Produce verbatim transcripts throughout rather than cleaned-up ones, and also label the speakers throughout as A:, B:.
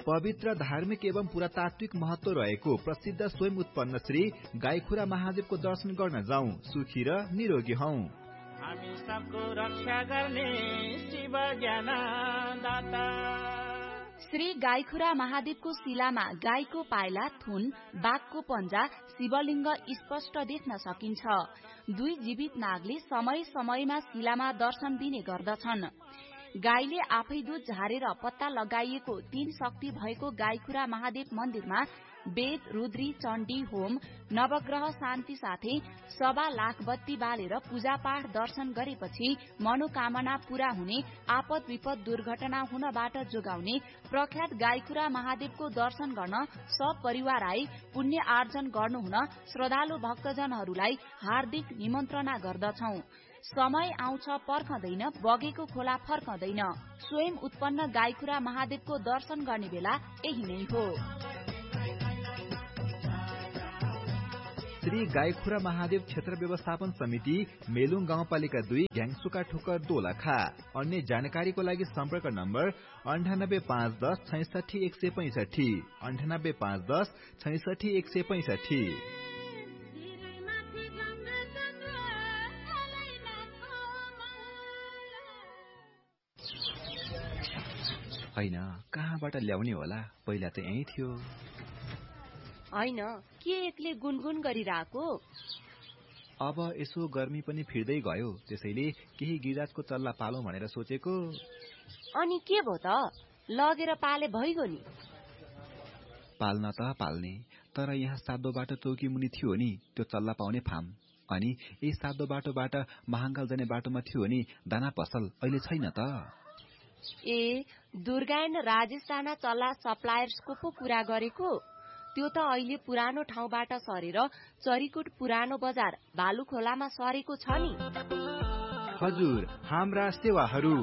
A: पवित्र धार्मिक एवं पुरातात्विक महत्व रहेको प्रसिद्ध स्वयं उत्पन्न श्री गाईखुरा महादेवको दर्शन गर्न जाउँ, सुखी र निरोगी हौं।
B: हामी सबको रक्षा गर्ने शिव ज्ञानदाता।
C: श्री गाईखुरा महादेवको शिलामा गाईको पाइला, थुन, बाघको पञ्जा, शिवलिङ्ग स्पष्ट देख्न सकिन्छ। दुई जीवित नागले समय समयमा शिलामा दर्शन दिने गर्दछन्। गाईले आफै दूध झारेर पत्ता लगाइएको तीन शक्ति भएको गाईखुरा महादेव मन्दिरमा वेद, रुद्री, चण्डी होम, नवग्रह शान्ति साथै सवा लाख बत्ती बालेर पूजापाठ दर्शन गरेपछि मनोकामना पूरा हुने, आपद विपद दुर्घटना हुनबाट जोगाउने प्रख्यात गाईखुरा महादेवको दर्शन गर्न सब परिवार आई पुण्य आर्जन गर्नुहुन श्रद्धालु भक्तजनहरूलाई हार्दिक निमन्त्रणा गर्दछौं। समय आउँछ पर्खदैन, बगेको खोला फर्कदैन। स्वयं उत्पन्न गाईखुरा महादेवको दर्शन गर्ने बेला यही नै हो।
A: श्री गाईखुरा महादेव क्षेत्र व्यवस्थापन समिति, मेलुङ गाउँपालिका दुई, घ्याङसुका ठोकर दोलखा। अन्य जानकारीको लागि सम्पर्क नम्बर अन्ठानब्बे पाँच दस छैसठी एक सय पैंसठी अन्ठानब्बे पाँच दस छैसठी एक सय पैंसठी। होइन, कहाँबाट ल्याउने होला? पहिला त यही थियो।
C: होइन, के एक्लै गुनगुन गरिरहेको?
A: अब यसो गर्मी पनि फिर्दै गयो, त्यसैले केही गिराजको चल्ला पालौं भनेर सोचेको।
C: अनि के भो त? लगेर पाले भइगयो नि।
A: पाल्न त पाल्ने, तर यहाँ सादो बाटो चौकी मुनि थियो नि त्यो चल्ला पाउने फार्म। अनि यही सादो बाटोबाट महाङ्काल जाने बाटोमा थियो नि दाना पसल, अहिले छैन त।
C: ए, दुर्गायन राजेश राणा चल्ला सप्लायर्सको पो कुरा गरेको? त्यो त अहिले पुरानो ठाउँबाट सरेर चरीकोट पुरानो बजार भालुखोलामा सरेको छ नि।
A: हजुर, हाम्रा सेवाहरू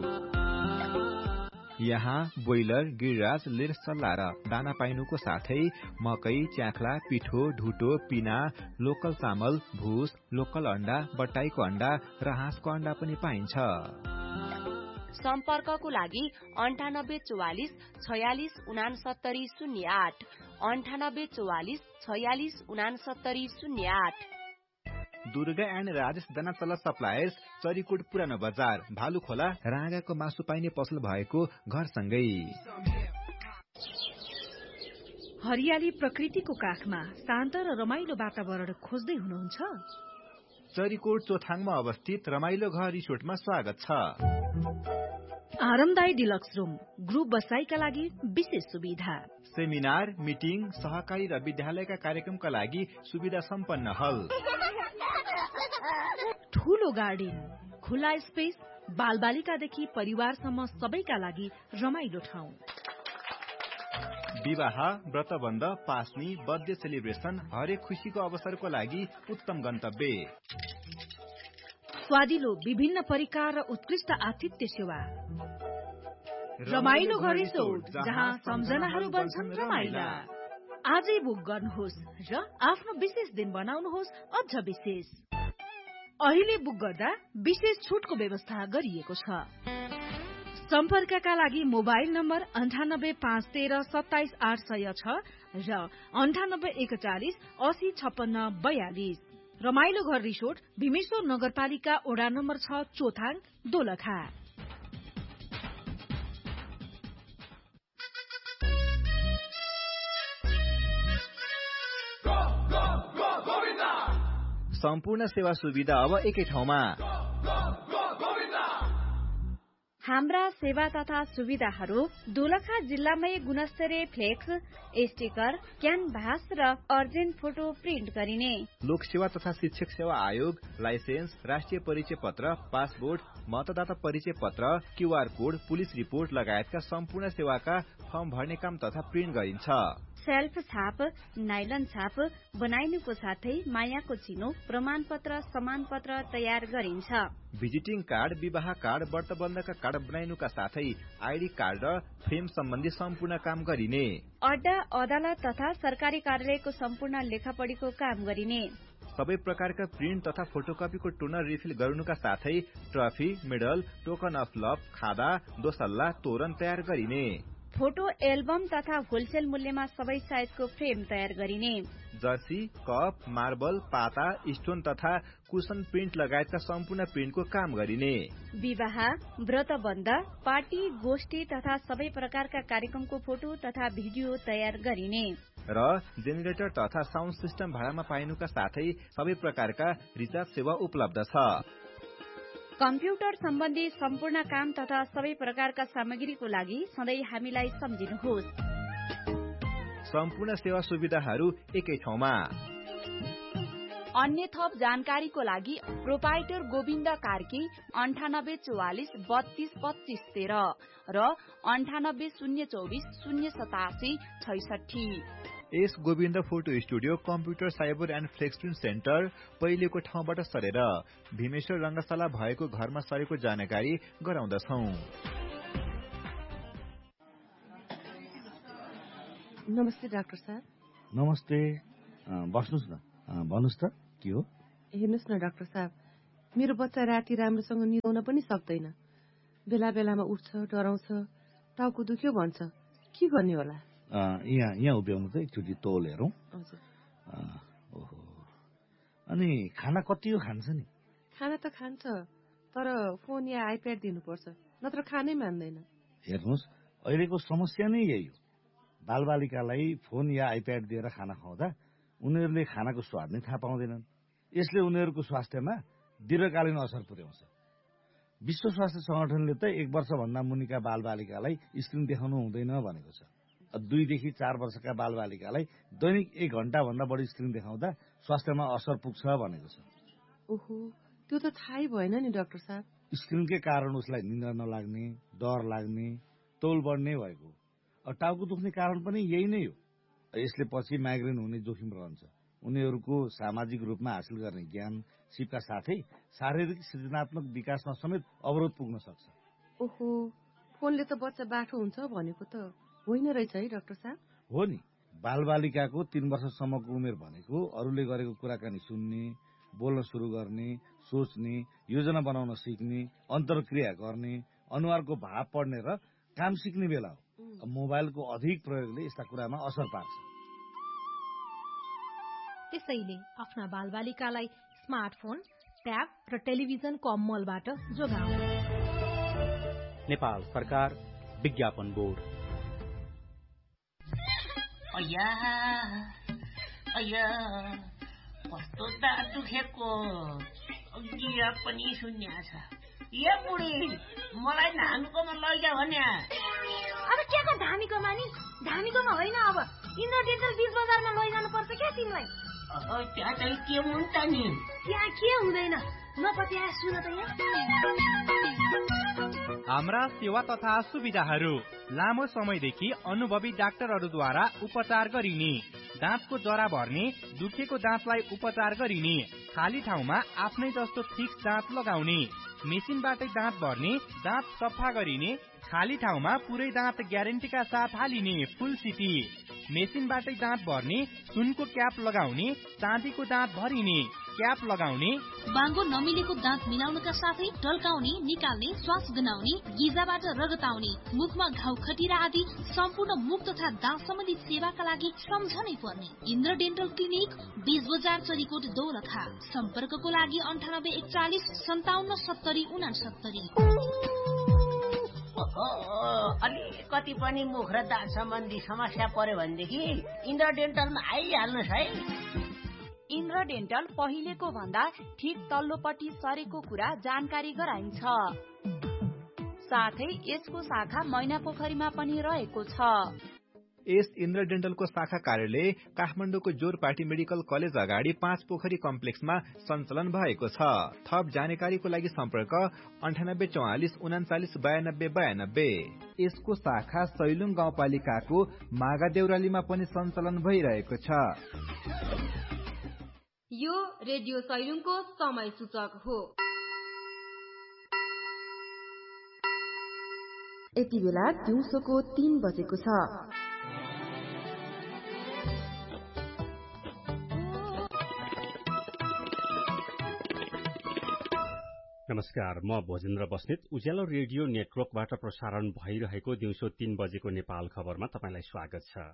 A: यहाँ ब्रोइलर, गिरिराज, लिर सल्ला र दाना पाइनुको साथै मकै, च्याख्ला, पिठो, ढुटो, पिना, लोकल चामल, भुस, लोकल अन्डा, बट्टाईको अन्डा र हाँसको अन्डा पनि पाइन्छ।
C: सम्पर्कको लागि अन्ठानब्बे चौवालिस छयालिस उनासत्तरी शून्य आठ अन्ठानब्बे चौवालिस छयालिस उनासत्तरी शून्य आठ।
A: दुर्गा एन्ड राजेश दाना चल्ला सप्लायर्स, चरीकोट पुरानो बजार भालुखोला, राँगाको मासु पाइने पसल भएको घरसँगै।
D: हरियाली प्रकृतिको काखमा शान्त र रमाइलो वातावरण खोज्दै हुनुहुन्छ?
A: चरीकोट चोथाङमा अवस्थित रमाइलो घर रिसोर्टमा स्वागत छ।
D: आरामदायी डिलक्स रूम, ग्रुप बसाइका लागि विशेष सुविधा,
A: सेमिनार, मिटिङ, सहकारी र विद्यालयका कार्यक्रमका लागि सुविधा सम्पन्न हल,
D: ठूलो गार्डन, खुला स्पेस, बालबालिकादेखि परिवारसम्म सबैका लागि रमाइलो ठाउँ।
A: विवाह, व्रतबन्ध, पास्नी, बर्थडे सेलिब्रेसन, हरेक खुशीको अवसरको लागि उत्तम गन्तव्य।
D: स्वादिलो विभिन्न परिकार र उत्कृष्ट आतिथ्य सेवा। रमाइलो घर रिसोर्ट, जहाँ सम्झनाहरू बन्छन् रमाइला। आजै बुक गर्नुहोस् र आफ्नो विशेष दिन बनाउनुहोस् अझ विशेष। अहिले बुक गर्दा विशेष छुटको व्यवस्था गरिएको छ। सम्पर्कका लागि मोबाइल नम्बर अन्ठानब्बे पाँच तेह्र सत्ताइस आठ सय छ र अन्ठानब्बे एकचालिस असी छप्पन्न बयालिस। रमाइलो घर रिसोर्ट, भीमेश्वर नगरपालिका ओडा नम्बर छ, चोथाङ, दोलखा।
A: सम्पूर्ण सेवा सुविधा अब एकै ठाउँमा।
E: हाम्रा सेवा तथा सुविधाहरू दोलखा जिल्लामै गुणस्तरीय फ्लेक्स, स्टिकर, क्यानभास र अर्जेन्ट फोटो प्रिन्ट गरिने,
A: लोकसेवा तथा शिक्षक सेवा आयोग, लाइसेन्स, राष्ट्रिय परिचय पत्र, पासपोर्ट, मतदाता परिचय पत्र, क्यूआर कोड, पुलिस रिपोर्ट लगायतका सम्पूर्ण सेवाका फर्म भर्ने काम तथा प्रिन्ट गरिन्छ।
E: सेल्फ छाप, नाइलन छाप बनाइनुको साथै मायाको चिनो, प्रमाण पत्र, समान पत्र तयार गरिन्छ।
A: भिजिटिङ कार्ड, विवाह कार्ड, व्रतबन्धका कार्ड बनाइनुका साथै आइडी कार्ड र फ्रेम सम्बन्धी सम्पूर्ण काम गरिने।
E: अड्डा, अदालत तथा सरकारी कार्यालयको सम्पूर्ण लेखापढीको काम गरिने।
A: सबै प्रकारका प्रिन्ट तथा फोटोकपीको टोनर रिफिल गर्नुका साथै trophy, medal, token of love, खादा, दोसल्ला, तोरण तयार गरिने।
E: फोटो एल्बम तथा होलसेल मूल्यमा सबै साइजको फ्रेम तयार गरिने।
A: जर्सी, कप, मार्बल, पाता, स्टोन तथा कुसन प्रिन्ट लगायतका सम्पूर्ण प्रिन्टको काम गरिने।
E: विवाह, व्रतबन्ध, पार्टी, गोष्ठी तथा सबै प्रकारका कार्यक्रमको फोटो तथा भिडियो तयार गरिने।
A: र जेनेरेटर तथा साउन्ड सिस्टम भाडामा पाइनुका साथै सबै प्रकारका रिचार्ज सेवा उपलब्ध छ।
E: कम्प्युटर सम्बन्धी सम्पूर्ण काम तथा सबै प्रकारका सामग्रीको लागि सधैँ हामीलाई सम्झिनुहोस्।
A: सम्पूर्ण सेवा सुविधाहरू एकै ठाउँमा।
C: अन्य थप जानकारीको लागि प्रोपाइटर गोविन्द कार्की अन्ठानब्बे चौवालिस बत्तीस पच्चीस तेह्र र अन्ठानब्बे शून्य चौबिस शून्य सतासी छैसठी।
A: S Govind photo studio computer cyber and flex print centre पहिलेको ठाउँबाट सरेर भीमेश्वर रंगशाला भएको घरमा सरेको जानकारी गराउँदछौं।
F: नमस्ते डाक्टर साहब।
G: नमस्ते, बस्नुस् न। भन्नुस् त के हो?
F: हेर्नुस् न डाक्टर साहब, मेरो बच्चा राति राम्रोसँग निदाउन पनि सक्दैन। बेला बेलामा उठ्छ, डराउँछ, टाउको दुख्यो भन्छ। के गर्ने होला?
G: यहाँ यहाँ उभ्याउनु त एकचोटि तौल हेरौँ।
F: हजुर।
G: ओहो, अनि खाना कति हो खान्छ नि?
F: खाना त खान्छ, तर फोन या आइप्याड दिनुपर्छ, नत्र खानै मान्दैन।
G: हेर्नुहोस्, अहिलेको समस्या नै यही हो। बालबालिकालाई फोन या आइप्याड दिएर खाना खुवाउँदा उनीहरूले खानाको स्वाद नै थाहा पाउँदैनन्। यसले उनीहरूको स्वास्थ्यमा दीर्घकालीन असर पुर्याउँछ। विश्व स्वास्थ्य संगठनले त एक वर्षभन्दा मुनिका बालबालिकालाई स्क्रिन देखाउनु हुँदैन भनेको छ। दुईदेखि चार वर्षका बालबालिकालाई दैनिक एक घण्टा भन्दा बढी स्क्रिन देखाउँदा स्वास्थ्यमा असर पुग्छ भनेको छ।
F: ओहो, त्यो त थाहै भएन नि डाक्टर साहब।
G: स्क्रिनकै कारण उसलाई निन्द्रा नलाग्ने, डर लाग्ने, तौल बढ्ने भएको। टाउको दुख्ने कारण पनि यही नै हो। यसले पछि माइग्रेन हुने जोखिम रहन्छ। उनीहरूको सामाजिक रूपमा हासिल गर्ने ज्ञान, सिपका साथै शारीरिक सृजनात्मक विकासमा समेत अवरोध पुग्न सक्छ।
F: ओहो, फोनले त बच्चा बाठो हुन्छ भनेको त होइन रहेछ है डाक्टर साहब?
G: हो नि, बालबालिकाको तीन वर्षसम्मको उमेर भनेको अरूले गरेको कुराकानी सुन्ने, बोल्न सुरु गर्ने, सोच्ने, योजना बनाउन सिक्ने, अन्तर्क्रिया गर्ने, अनुहारको भाव पढ्ने र काम सिक्ने बेला हो। मोबाइलको अधिक प्रयोगले यस्ता कुरामा असर पार्छ।
D: त्यसैले आफ्ना बालबालिकालाई स्मार्टफोन, ट्याब र टेलिभिजनको अमलबाट जोगाउनु।
H: नेपाल सरकार विज्ञापन बोर्ड।
I: अया अया कस्तो दाँत दुखेको, गिरा पनि शून्य छ। ए बुढी, मलाई धामीकोमा लैजा भने।
J: अब के को धामीकोमा नि? धामीकोमा होइन, अब इन्द्र डेन्टल बीच बजारमा लैजानु पर्छ क्या तिमीलाई।
I: त्यहाँ चाहिँ के हुन्छ नि?
J: त्यहाँ के हुँदैन, म पछि आए सुन त यहाँ।
H: हाम्रा सेवा तथा सुविधाहरू लामो समयदेखि अनुभवी डाक्टरहरूद्वारा उपचार गरिने, दाँतको जरा भर्ने, दुखेको दाँतलाई उपचार गरिने, खाली ठाउँमा आफ्नै जस्तो फिक्स दाँत लगाउने, मेसिनबाटै दाँत भर्ने, दाँत सफा गरिने, खाली ठाउँमा पुरै दाँत ग्यारेन्टीका साथ हालिने फुल सिटी, मेसिनबाटै दाँत भर्ने, सुनको क्याप लगाउने, चाँदीको दाँत भरिने, क्याप लगाउने,
K: बाङ्गो नमिलेको दाँत मिलाउनका साथै ढल्काउने, निकाल्ने, श्वास गनाउने, गिजाबाट रगत आउने, मुखमा घाउ खटिरा आदि सम्पूर्ण मुख तथा दाँत सम्बन्धी सेवाका लागि सम्झनै पर्ने इन्द्र डेन्टल क्लिनिक, बीस बजार चरीकोट दोलखा। सम्पर्कको लागि अन्ठानब्बे एकचालिस सन्ताउन्न सत्तरी उनासत्तरी।
I: अलिकति पनि मुख र दाँत सम्बन्धी समस्या पर्यो भनेदेखि इन्द्र डेन्टलमा आइहाल्नुहोस् है।
C: इन्द्र डेन्टल पहिलेको भन्दा ठिक तल्लोपट्टि सरेको कुरा जानकारी गराइन्छ। साथै यसको शाखा मैनापोखरीमा पनि रहेको छ।
A: यस इन्द्र डेन्टलको शाखा कार्यालय काठमाडौँको जोरपाटी मेडिकल कलेज अगाडि पाँच पोखरी कम्प्लेक्समा सञ्चालन भएको छ। थप जानकारीको लागि सम्पर्क अन्ठानब्बे चौवालिस उनाचालिस बयानब्बे बयानब्बे। यसको शाखा सैलुङ गाउँपालिकाको मागा देउरालीमा पनि सञ्चालन भइरहेको छ।
L: यो रेडियो सैलुङको समय सूचक हो।
M: यति बेला दिउँसोको तीन बजेको छ।
N: नमस्कार, म भोजेन्द्र बस्नेत। उज्यालो रेडियो नेटवर्कबाट प्रसारण भइरहेको दिउँसो तीन बजेको नेपाल खबरमा तपाईंलाई स्वागत छ।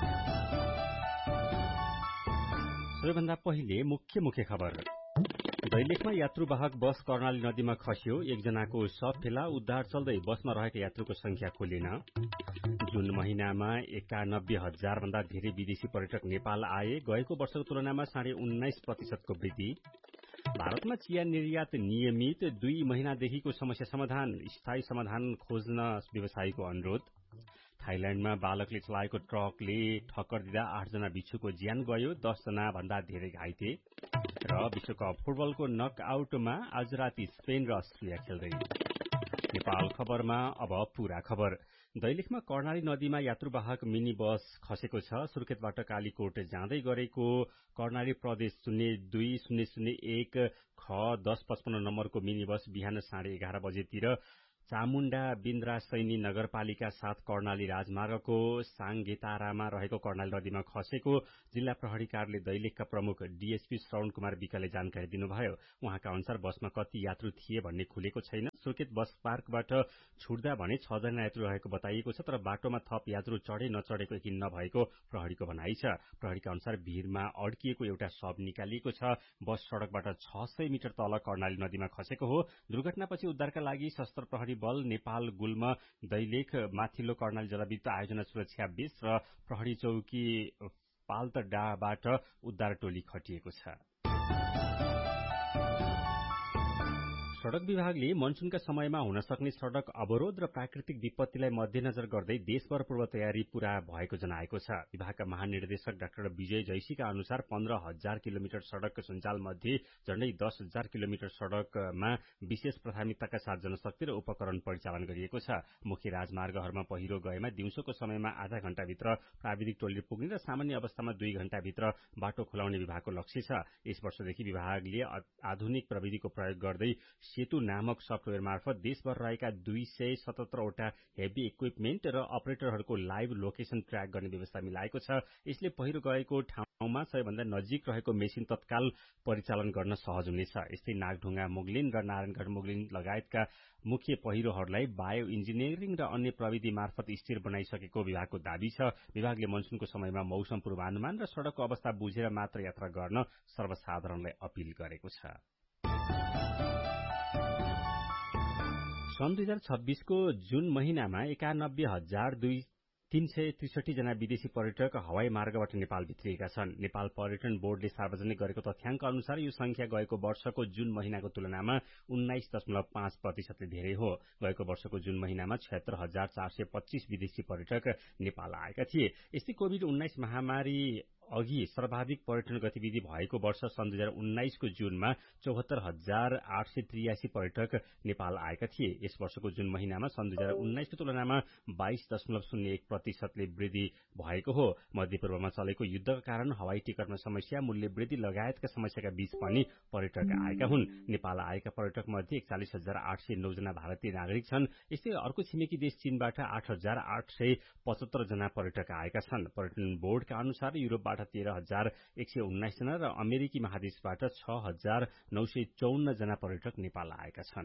N: सबैभन्दा पहिले मुख्य मुख्य खबर। दैलेखमा यात्रुवाहक बस कर्णाली नदीमा खस्यो, एकजनाको शव फेला, उद्धार चल्दै बसमा रहेका यात्रुको संख्या खोलिन। जुन महिनामा एकानब्बे हजार भन्दा धेरै विदेशी पर्यटक नेपाल आए, गएको वर्षको तुलनामा साढे उन्नाइस प्रतिशतको वृद्धि। भारतमा चिया निर्यात नियमित, दुई महिनादेखिको समस्या समाधान, स्थायी समाधान खोज्न व्यवसायीको अनुरोध। थाइल्याण्डमा बालकले चलाएको ट्रकले ठक्कर दिँदा आठजना बिच्छुको ज्यान गयो, दसजना भन्दा धेरै घाइते। र विश्वकप फुटबलको नक आउटमा आज राति स्पेन र अस्ट्रिया खेल्दै। नेपाल खबरमा अब पूरा खबर। दैलेखमा कर्णाली नदीमा यात्रुवाहक मिनी बस खसेको छ। सुर्खेतबाट कालीकोट जाँदै गरेको कर्णाली प्रदेश शून्य दुई शून्य शून्य एक ख दस पचपन्न नम्बरको मिनी बस बिहान साढे एघार बजेतिर चामुण्डा बिन्द्रा सैनी नगरपालिका साथ कर्णाली राजमार्गको साङ्गेतारामा रहेको कर्णाली नदीमा खसेको जिल्ला प्रहरी कार्यालय दैलेखका प्रमुख डीएसपी श्रवण कुमार विकले जानकारी दिनुभयो। उहाँका अनुसार बसमा कति यात्रु थिए भन्ने खुलेको छैन। सुर्खेत बस पार्कबाट छुट्दा भने छ जना यात्रु रहेको बताइएको छ, तर बाटोमा थप यात्रु चढे नचढेको यकिन नभएको प्रहरीको भनाइ छ। प्रहरीका अनुसार भीरमा अड्किएको एउटा शव निकालिएको छ। बस सड़कबाट छ सय मिटर तल कर्णाली नदीमा खसेको हो। दुर्घटनापछि उद्धारका लागि सशस्त्र प्रहरी बल नेपाल गुल्म दैलेख माथिल्लो कर्णाली जलविद्युत आयोजना सुरक्षा बेस र प्रहरी चौकी पाल्तडाबाट उद्धार टोली खटिएको छ। सड़क विभागले मनसूनका समयमा हुन सक्ने सड़क अवरोध र प्राकृतिक विपत्तिलाई मध्यनजर गर्दै देशभर पूर्व तयारी पूरा भएको जनाएको छ। विभागका महानिर्देशक डाक्टर विजय जैसीका अनुसार पन्ध्र हजार किलोमिटर सड़क सञ्जाल मध्ये झण्डै दस हजार किलोमिटर सड़कमा विशेष प्राथमिकताका साथ जनशक्ति र उपकरण परिचालन गरिएको छ। मुख्य राजमार्गहरूमा पहिरो गएमा दिउँसोको समयमा आधा घण्टाभित्र प्राविधिक टोली पुग्ने र सामान्य अवस्थामा दुई घण्टाभित्र बाटो खुलाउने विभागको लक्ष्य छ। यस वर्षदेखि विभागले आधुनिक प्रविधिको प्रयोग गर्दै सेतु नामक सफ्टवेयर मार्फत देशभर रहेका दुई सय सतहत्तरवटा हेभी इक्विपमेन्ट र अपरेटरहरूको लाइभ लोकेशन ट्र्याक गर्ने व्यवस्था मिलाएको छ। यसले पहिरो गएको ठाउँमा सबैभन्दा नजिक रहेको मेसिन तत्काल परिचालन गर्न सहज हुनेछ। यस्तै नागढुङ्गा मुगलिन र नारायणगढ मुगलिन लगायतका मुख्य पहिरोहरूलाई बायो इन्जिनियरिङ र अन्य प्रविधि मार्फत स्थिर बनाइसकेको विभागको दावी छ। विभागले मनसूनको समयमा मौसम पूर्वानुमान र सड़कको अवस्था बुझेर मात्र यात्रा गर्न सर्वसाधारणलाई अपील गरेको छ। सन् दुई हजार छब्बीसको जुन महिनामा एकानब्बे हजार दुई तीन सय त्रिसठी जना विदेशी पर्यटक हवाई मार्गबाट नेपाल भित्रिएका छन्। नेपाल पर्यटन बोर्डले सार्वजनिक गरेको तथ्याङ्क अनुसार यो संख्या गएको वर्षको जुन महिनाको तुलनामा उन्नाइस दशमलव पाँच प्रतिशतले धेरै हो। गएको वर्षको जुन महिनामा छयत्तर हजार चार सय पच्चीस विदेशी पर्यटक नेपाल आएका थिए। यस्तै कोभिड उन्नाइस महामारी अघि सर्वाधिक पर्यटन गतिविधि भएको वर्ष सन् दुई हजार उन्नाइसको जुनमा चौहत्तर हजार आठ सय त्रियासी पर्यटक नेपाल आएका थिए। यस वर्षको जुन महिनामा सन् दुई हजार उन्नाइसको तुलनामा बाइस दशमलव शून्य एक प्रतिशतले वृद्धि भएको हो। मध्यपूर्वमा चलेको युद्धका कारण हवाई टिकटमा समस्या, मूल्य वृद्धि लगायतका समस्याका बीच पनि पर्यटक आएका हुन्। नेपाल आएका पर्यटक मध्ये एकचालिस हजार आठ सय नौ जना भारतीय नागरिक छन्। यस्तै अर्को छिमेकी देश चीनबाट आठ हजार आठ सय पचहत्तर जना पर्यटक आएका छन्। पर्यटन बोर्डका अनुसार युरोपबाट तेह्र हजार एक सय उन्नाइस जना र अमेरिकी महादेशबाट छ हजार नौ सय चौन्न जना पर्यटक नेपाल आएका छन्।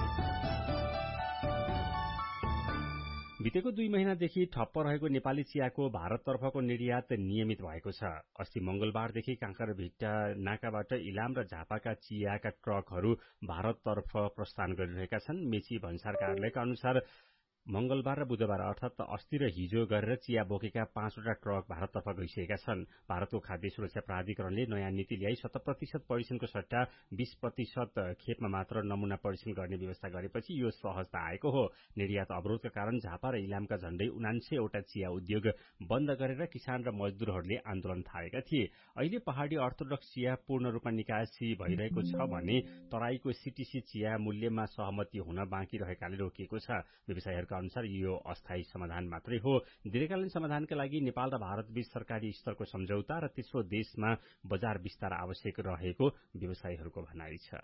N: बितेको दुई महिनादेखि ठप्प रहेको नेपाली चियाको भारततर्फको निर्यात नियमित भएको छ। अस्ति मंगलबारदेखि काँकर भिट्टा नाकाबाट इलाम र झापाका चियाका ट्रकहरू भारततर्फ प्रस्थान गरिरहेका छन्। मेची भन्सार कार्यालयका अनुसार मंगलबार र बुधबार अर्थात अस्ति र हिजो गरेर चिया बोकेका पाँचवटा ट्रक भारततर्फ गइसकेका छन्। भारतको खाद्य सुरक्षा प्राधिकरणले नयाँ नीति ल्याई शत प्रतिशत परीक्षणको सट्टा बीस प्रतिशत खेपमा मात्र नमूना परीक्षण गर्ने व्यवस्था गरेपछि यो सहजता आएको हो। निर्यात अवरोधका कारण झापा र इलामका झण्डै उनान्सयवटा चिया उद्योग बन्द गरेर किसान र मजदूरहरूले आन्दोलन थालेका थिए। अहिले पहाड़ी अर्थोडक्स चिया पूर्ण रूपमा निकासी भइरहेको छ भने तराईको सीटीसी चिया मूल्यमा सहमति हुन बाँकी रहेकाले रोकिएको छ। व्यवसायीहरूका अनुसार यो अस्थायी समाधान मात्रै हो। दीर्घकालीन समाधानका लागि नेपाल र भारतबीच सरकारी स्तरको सम्झौता र तेस्रो देशमा बजार विस्तार आवश्यक रहेको व्यवसायीहरूको भनाइ छ।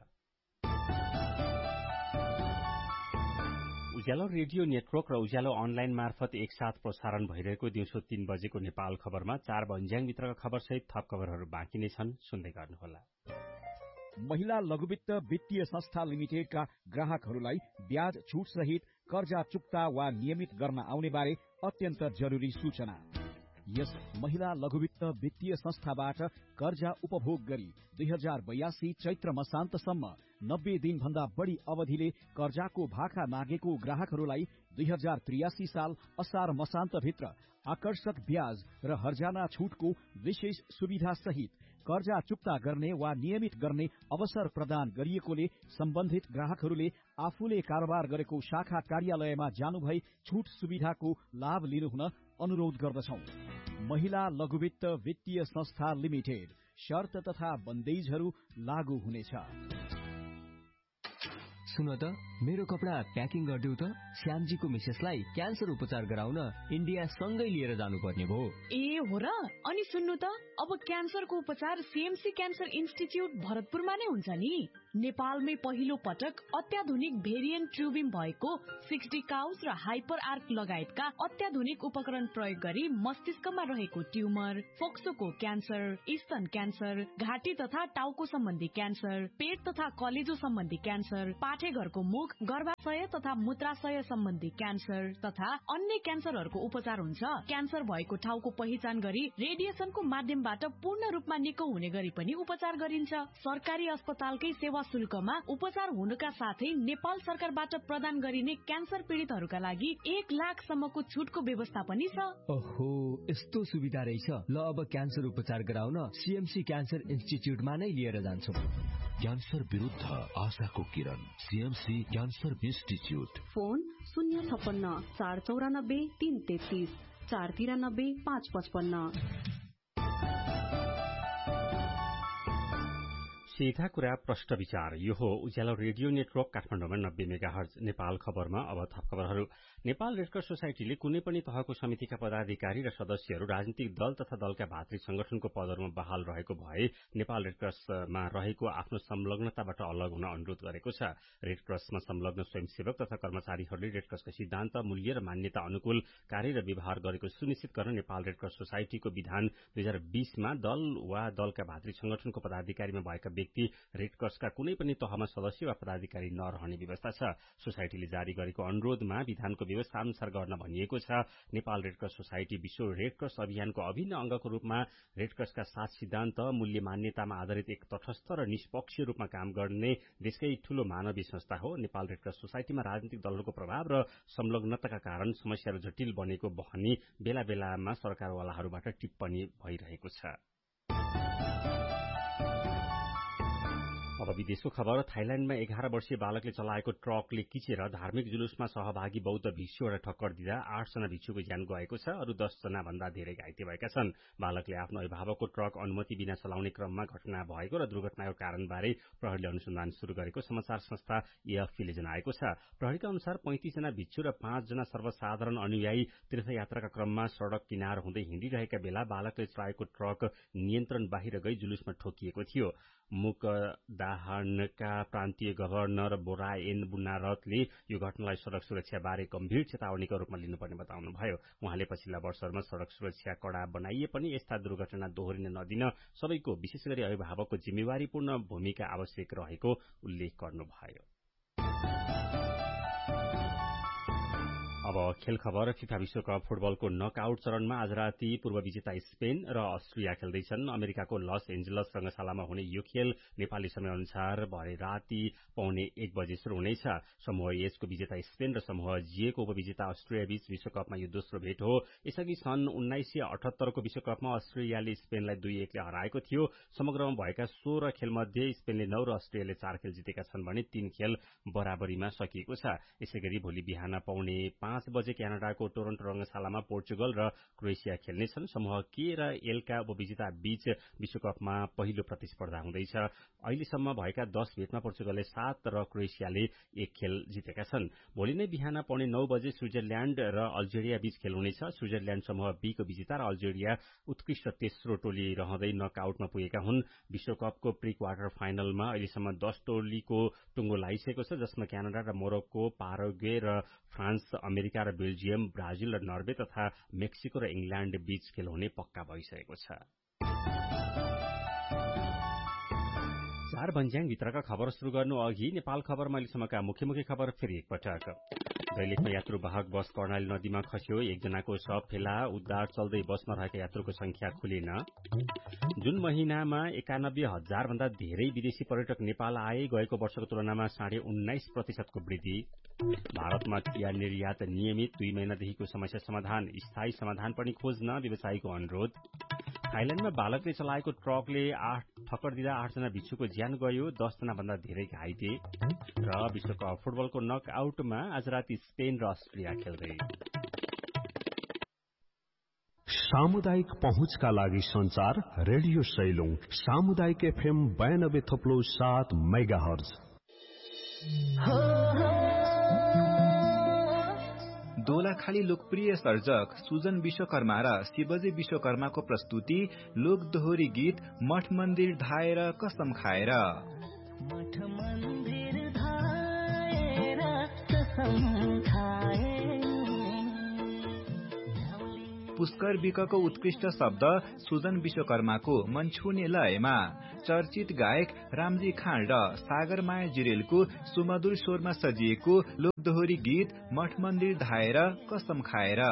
N: उज्यालो रेडियो नेटवर्क र उज्यालो अनलाइन मार्फत एकसाथ प्रसारण भइरहेको दिउँसो तीन बजेको नेपाल खबरमा चार भन्ज्याङभित्रका खबरसहित थप खबरहरू बाँकी नै छन्, सुन्दै गर्नुहोला।
O: महिला लघुवित्त वित्तीय संस्था लिमिटेडका ग्राहकहरूलाई ब्याज छुट सहित कर्जा चुक्ता वा नियमित गर्न आउने बारे अत्यन्त जरुरी सूचना। यस महिला लघुवित्त वित्तीय संस्थाबाट कर्जा उपभोग गरी दुई हजार बयासी चैत्र मसान्तसम्म नब्बे दिन भन्दा बढ़ी अवधिले कर्जाको भाका मागेको ग्राहकहरूलाई दुई हजार त्रियासी साल असार मसान्तभित्र आकर्षक ब्याज र हर्जाना छुटको विशेष सुविधा सहित कर्जा चुक्ता गर्ने वा नियमित गर्ने अवसर प्रदान गरिएकोले सम्बन्धित ग्राहकहरूले आफूले कारोबार गरेको शाखा कार्यालयमा जानुभई छुट सुविधाको लाभ लिनुहुन अनुरोध गर्दछौं। महिला लघुवित्त वित्तीय संस्था लिमिटेड, शर्त तथा बन्देजहरू लागू हुनेछ।
P: सुन त, मेरो कपडा प्याकिङ गरिदेऊ त। श्यामजीको मिसेसलाई क्यान्सर उपचार गराउन इन्डिया सँगै लिएर जानुपर्ने भयो।
D: ए हो र? अनि सुन्नु त, अब क्यान्सरको उपचार सीएमसी क्यान्सर इन्स्टिच्युट भरतपुरमा नै हुन्छ नि। नेपालमै पहिलो पटक अत्याधुनिक भेरिएन्ट ट्युबिम भएको सिक्सटी काउस र हाइपर आर्क लगायतका अत्याधुनिक उपकरण प्रयोग गरी मस्तिष्कमा रहेको ट्युमर, फोक्सोको क्यान्सर, स्तन क्यान्सर, घाँटी तथा टाउको सम्बन्धी क्यान्सर, पेट तथा कलेजो सम्बन्धी क्यान्सर, पाठेघरको मुख, गर्भाशय तथा मूत्राशय सम्बन्धी क्यान्सर तथा अन्य क्यान्सरहरूको उपचार हुन्छ। क्यान्सर भएको ठाउँको पहिचान गरी रेडिएसनको माध्यमबाट पूर्ण रूपमा निको हुने गरी पनि उपचार गरिन्छ। सरकारी अस्पतालकै सेवा शुल्कमा उपचार हुनुका साथै नेपाल सरकारबाट प्रदान गरिने क्यान्सर पीड़ितहरूका लागि एक लाख सम्मको छुटको व्यवस्था पनि छ।
P: ओहो, यस्तो सुविधा रहेछ। ल, अब क्यान्सर उपचार गराउन सीएमसी क्यान्सर इन्स्टिच्युटमा नै लिएर जान्छौँ।
Q: क्यान्सर विरुद्ध आशाको किरण, सीएमसी क्यान्सर इन्स्टिच्युट।
R: फोन शून्य छप्पन्न चार चौरानब्बे तीन तेत्तीस चार तिरानब्बे पाँच पचपन्न।
N: सीधा कुरा प्रश्न विचार। यो हो उज्यालो रेडियो नेटवर्क काठमाडौँमा नब्बे मेगाहर्ज। नेपाल खबरमा अब थप खबरहरू। नेपाल रेडक्रस सोसाइटीले कुनै पनि तहको समितिका पदाधिकारी र सदस्यहरू राजनीतिक दल तथा दलका भातृ संगठनको पदहरूमा बहाल रहेको भए नेपाल रेडक्रसमा रहेको आफ्नो संलग्नताबाट अलग हुन अनुरोध गरेको छ। रेडक्रसमा संलग्न स्वयंसेवक तथा कर्मचारीहरूले रेडक्रसको सिद्धान्त, मूल्य र मान्यता अनुकूल कार्य र व्यवहार गरेको सुनिश्चित गर्न नेपाल रेडक्रस सोसाइटीको विधान दुई हजार बीसमा दल वा दलका भातृ संगठनको पदाधिकारीमा भएका व्यक्ति रेडक्रसका कुनै पनि तहमा सदस्य वा पदाधिकारी नरहने व्यवस्था छ। सोसाइटीले जारी गरेको अनुरोधमा विधानको व्यवस्था अनुसार गर्न भनिएको छ। नेपाल रेडक्रस सोसाइटी विश्व रेडक्रस अभियानको अभिन्न अंगको रूपमा रेडक्रसका सात सिद्धान्त, मूल्य, मान्यतामा आधारित एक तटस्थ र निष्पक्ष रूपमा काम गर्ने देशकै ठूलो मानवीय संस्था हो। नेपाल रेडक्रस सोसाइटीमा राजनीतिक दलहरूको प्रभाव र संलग्नताका कारण समस्याहरू जटिल बनेको भनी बेला बेलामा सरकारवालाहरूबाट टिप्पणी भइरहेको छ। अब विदेशको खबर। थाइल्याण्डमा एघार वर्षीय बालकले चलाएको ट्रकले किचेर धार्मिक जुलुसमा सहभागी बौद्ध भिक्षुहरूलाई ठक्कर दिँदा आठजना भिक्षुको ज्यान गएको छ। अरू दसजना भन्दा धेरै घाइते भएका छन्। बालकले आफ्नो अभिभावकको ट्रक अनुमति बिना चलाउने क्रममा घटना भएको र दुर्घटनाको कारणबारे प्रहरीले अनुसन्धान शुरू गरेको समाचार संस्था एएफपीले जनाएको छ। प्रहरीका अनुसार पैंतिसजना भिक्षु र पाँचजना सर्वसाधारण अनुयायी तीर्थयात्राका क्रममा सड़क किनार हुँदै हिँडिरहेका बेला बालकले चलाएको ट्रक नियन्त्रण बाहिर गई जुलुसमा ठोकिएको थियो। मुकदाहनका प्रान्तीय गभर्नर बोराएन बुनारतले यो घटनालाई सड़क सुरक्षा बारे गम्भीर चेतावनीको रूपमा लिनुपर्ने बताउनुभयो। उहाँले पछिल्ला वर्षहरूमा सड़क सुरक्षा कड़ा बनाइए पनि यस्ता दुर्घटना दोहोरिन नदिन सबैको, विशेष गरी अभिभावकको जिम्मेवारीपूर्ण भूमिका आवश्यक रहेको उल्लेख गर्नुभयो। अब खेल खबर। फिफा विश्वकप फुटबलको नकआउट चरणमा आज राति पूर्व विजेता स्पेन र अस्ट्रिया खेल्दैछन्। अमेरिकाको लस एन्जलस रंगशालामा हुने यो खेल नेपाली समय अनुसार भरे राति पौने एक बजे शुरू हुनेछ। समूह एचको विजेता स्पेन र समूह जीएको उपविजेता अस्ट्रिया बीच विश्वकपमा यो दोस्रो भेट हो। यसअघि सन् उन्नाइस सय अठहत्तरको विश्वकपमा अस्ट्रेलियाले स्पेनलाई दुई एकले हराएको थियो। समग्रमा भएका सोह्र खेलमध्ये स्पेनले नौ र अस्ट्रियाले चार खेल जितेका छन् भने तीन खेल बराबरीमा सकिएको छ। यसैगरी भोलि बिहान पौने पाँच बजे क्यानाडाको टोरन्टो रंगशालामा पोर्चुगल र क्रोएसिया खेल्नेछन्। समूह के र एलका उपविजेता बीच विश्वकपमा पहिलो प्रतिस्पर्धा हुँदैछ। अहिलेसम्म भएका दस भेटमा पोर्चुगलले सात र क्रोएसियाले एक खेल जितेका छन्। भोलि नै बिहान पौने नौ बजे स्विजरल्याण्ड र अल्जेरिया बीच खेल हुनेछ। स्विजरल्याण्ड समूह बी को विजेता र अल्जेरिया उत्कृष्ट तेस्रो टोली रहँदै नकआउटमा पुगेका हुन्। विश्वकपको प्री क्वार्टर फाइनलमा अहिलेसम्म दस टोलीको टुङ्गो लागिसकेको छ, जसमा क्यानाडा र मोरक्को, पाराग्वे र फ्रान्स, अमेरिका र बेल्जियम, ब्राजिल र नर्वे तथा मेक्सिको र इंग्ल्याण्ड बीच खेल हुने पक्का भइसकेको छ। नमस्कार बन्ज्याङ भित्रका खबर सुरु गर्नु अघि नेपाल खबर अहिलेसम्मका मुख्य मुख्य खबर फेरि एकपटक। दैलेखमा यात्रुवाहक बस कर्णाली नदीमा खस्यो, एकजनाको शव फेला, उद्धार चल्दै बसमा रहेका यात्रुको संख्या खुलेन। जुन महिनामा एकानब्बे हजार भन्दा धेरै विदेशी पर्यटक नेपाल आए, गएको वर्षको तुलनामा साढे उन्नाइस प्रतिशतको वृद्धि। भारतमा चिया निर्यात नियमित, दुई महिनादेखिको समस्या समाधान स्थायी समाधान पनि खोज्न व्यवसायीको अनुरोध। थाइल्याण्डमा बालकले चलाएको ट्रकले आठ ठक्कर दिँदा आठजना भिक्षुको ज्यान गयो, दसजना भन्दा धेरै घाइते। र विश्वकप फुटबलको नकआउटमा आज राति स्पेन र अस्ट्रिया खेल्दै।
S: सामुदायिक पहुँचका लागि संचार रेडियो सैलुङ सामुदायिक एफएम बयानब्बे थोप्लो सात मेगा हर्ज।
A: दोलाखाली लोकप्रिय सर्जक सुजन विश्वकर्मा र शिवजी विश्वकर्माको प्रस्तुति लोक दोहोरी गीत मठ मन्दिर धाएर कसम खाएर।
T: मठ मन्दिर धाएर कसम खाएर।
A: पुष्कर विकको उत्कृष्ट शब्द सुजन विश्वकर्माको मन छुने लयमा चर्चित गायक रामजी खाँड र सागर माया जिरेलको सुमधुर स्वरमा सजिएको लोकदोहोरी गीत मठ मन्दिर धाएर कसम खाएर।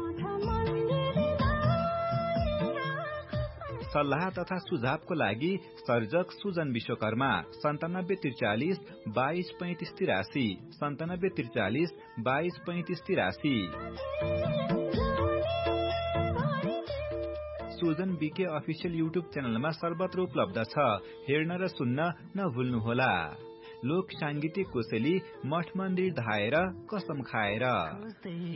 A: सल्लाह तथा सुझावको लागि सर्जक सुजन विश्वकर्मा सन्तानब्बे त्रिचालिस बाइस पैंतिस तिरासी सन्तानब्बे त्रिचालिस बाइस पैंतिस तिरासी। सुजन बीके अफिसियल युट्युब च्यानलमा सर्वत्र उपलब्ध छ, हेर्न र सुन्न नभुल्नुहोला। लोक सांगीतिक कोसेली मठ मन्दिर धाएर कसम खाएर।